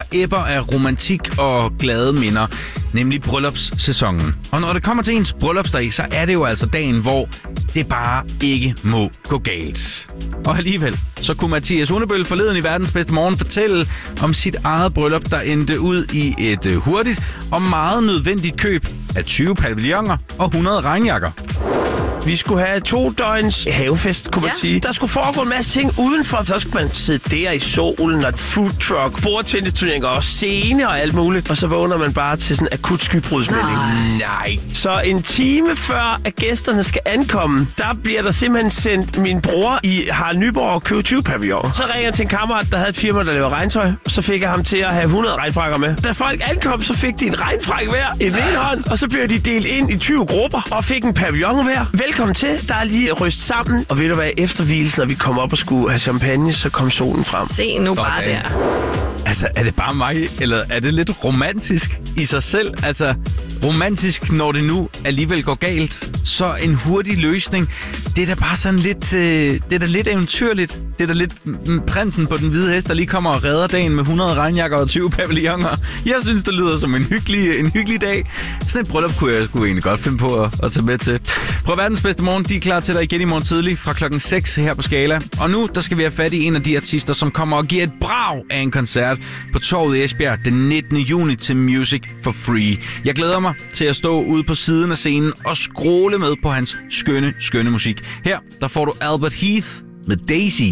ebber af romantik og glade minder, nemlig bryllupssæsonen. Og når det kommer til ens bryllupsdag, så er det jo altså dagen, hvor det bare ikke må gå galt. Og alligevel, så kunne Mathias Hundebøl forleden i Verdens Bedste Morgen fortælle om sit eget bryllup, der endte ud i et hurtigt og meget nødvendigt køb af 20 pavilloner og 100 regnjakker. Vi skulle have 2 døgns havefest, kunne man sige. Der skulle foregå en masse ting udenfor. Så skulle man sidde der i solen og food truck, bordtennisturneringer og scene og alt muligt. Og så vågner man bare til sådan en akut skybrudsmelding. Nej. Så en time før, at gæsterne skal ankomme, der bliver der simpelthen sendt min bror i Harald Nyborg og købe 20 pavilloner. Så ringer jeg til en kammerat, der havde et firma, der laver regntøj. Og så fik jeg ham til at have 100 regnfrakker med. Da folk ankom, så fik de en regnfrak hver i den ene hånd. Og så blev de delt ind i 20 grupper og fik en pavillon hver. Velkommen til. Der er lige ryst sammen. Og ved du hvad, efter hvilesen, når vi kom op og skulle have champagne, så kom solen frem. Se nu bare der. Altså, er det bare mig, eller er det lidt romantisk i sig selv? Altså, romantisk, når det nu alligevel går galt. Så en hurtig løsning. Det er da bare sådan lidt, det er da lidt eventyrligt. Det er da lidt prinsen på den hvide hest, der lige kommer og redder dagen med 100 regnjakker og 20 pavilloner. Jeg synes, det lyder som en hyggelig dag. Sådan et bryllup kunne jeg egentlig godt finde på at tage med til. På Verdens Bedste Morgen, de er klar til dig igen i morgen tidlig fra klokken 6 her på Skala. Og nu, der skal vi have fat i en af de artister, som kommer og giver et brag af en koncert på Torvet i Esbjerg den 19. juni til Music for Free. Jeg glæder mig til at stå ude på siden af scenen og skråle med på hans skønne musik. Her, der får du Albert Heath med Daisy.